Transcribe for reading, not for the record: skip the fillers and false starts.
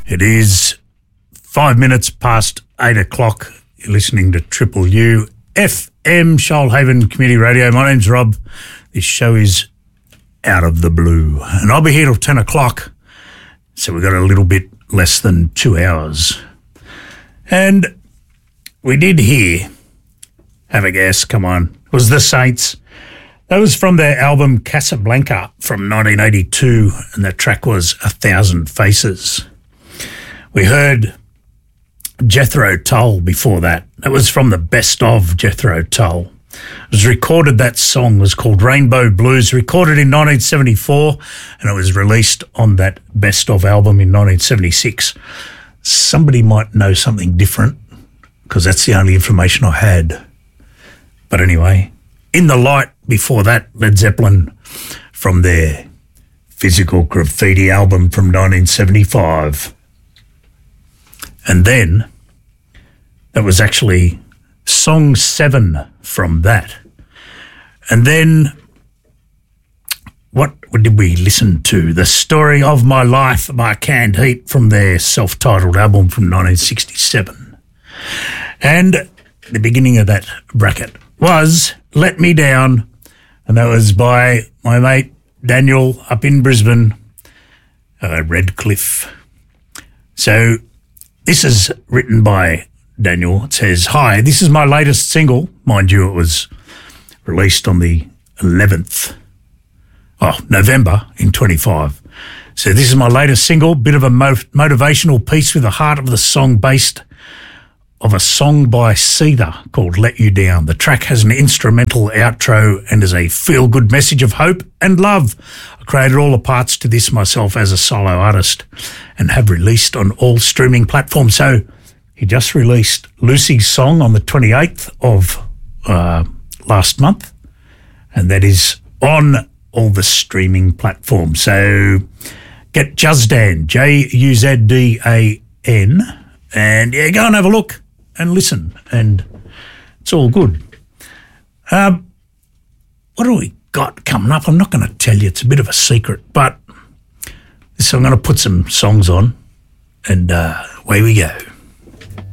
It is 5 minutes past 8 o'clock. You're listening to Triple U FM, Shoalhaven Community Radio. My name's Rob. This show is Out of the Blue, and I'll be here till 10 o'clock. So we've got a little bit less than 2 hours. And we did hear, have a guess, come on, it was The Saints. That was from their album Casablanca from 1982, and the track was 1,000 Faces. We heard Jethro Tull before that. That was from the Best of Jethro Tull. It was recorded, that song was called Rainbow Blues, recorded in 1974, and it was released on that Best of album in 1976. Somebody might know something different, because that's the only information I had. But anyway, In the Light before that, Led Zeppelin from their Physical Graffiti album from 1975. And then that was actually song 7 from that. And then what did we listen to? The Story of My Life by Canned Heat from their self-titled album from 1967. And the beginning of that bracket was Let Me Down, and that was by my mate Daniel up in Brisbane, Redcliffe. So this is written by Daniel. It says, "Hi, this is my latest single." Mind you, it was released on the 11th November in 25. So this is my latest single, bit of a motivational piece with the heart of the song based of a song by Cedar called Let You Down. The track has an instrumental outro and is a feel-good message of hope and love. I created all the parts to this myself as a solo artist and have released on all streaming platforms. So he just released Lucy's song on the 28th of last month, and that is on all the streaming platforms. So get Juzdan, Juzdan, and yeah, go and have a look and listen, and it's all good. What do we got coming up? I'm not going to tell you. It's a bit of a secret, but so I'm going to put some songs on, and away we go.